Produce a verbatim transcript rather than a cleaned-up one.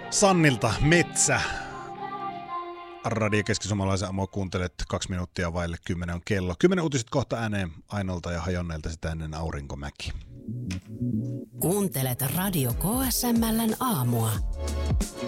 Sannilta Metsä. Radio Keski-Suomalaisen aamu kuuntelet kaksi minuuttia vaille kymmenen on kello. Kymmenen uutiset kohta ääneen Ainolta ja Hajonneilta sitä ennen Aurinkomäki. Kuuntelet Radio K S M L:n aamua.